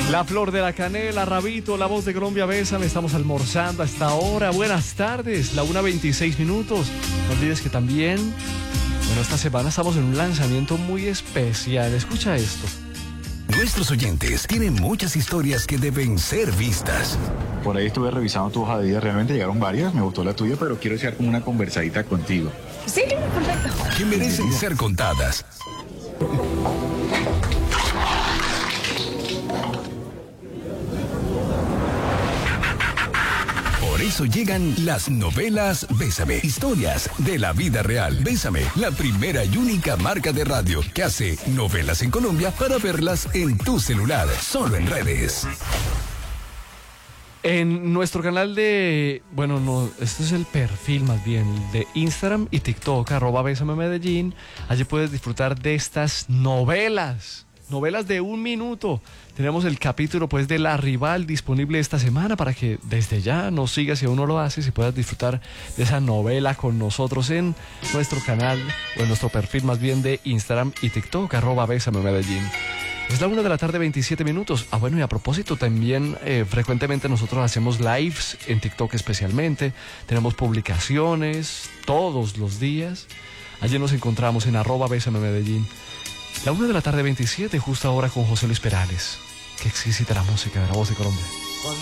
La flor de la canela, Rabito, la voz de Colombia, Bésame. Estamos almorzando a esta hora. Buenas tardes, la 1:26 minutos. No olvides que también, bueno, esta semana estamos en un lanzamiento muy especial. Escucha esto. Nuestros oyentes tienen muchas historias que deben ser vistas. Por ahí estuve revisando tu hoja de vida, realmente llegaron varias, me gustó la tuya, pero quiero echar como una conversadita contigo. Sí, perfecto. Que merecen ser contadas. Por eso llegan las novelas Bésame, historias de la vida real. Bésame, la primera y única marca de radio que hace novelas en Colombia para verlas en tu celular, solo en redes. En nuestro canal de, bueno, no, este es el perfil más bien, de Instagram y TikTok, @BésameMedellín. Allí puedes disfrutar de estas novelas de 1 minuto. Tenemos el capítulo pues de La Rival disponible esta semana para que desde ya nos sigas si aún no lo haces y puedas disfrutar de esa novela con nosotros en nuestro canal o en nuestro perfil más bien de Instagram y TikTok, @BésameMedellín. Es la 1 de la tarde, 27 minutos. Ah, bueno, y a propósito, también frecuentemente nosotros hacemos lives en TikTok especialmente. Tenemos publicaciones todos los días. Allí nos encontramos en @BésameMedellín. La 1 de la tarde, 27, justo ahora con José Luis Perales. Qué exquisita la música de La Voz de Colombia.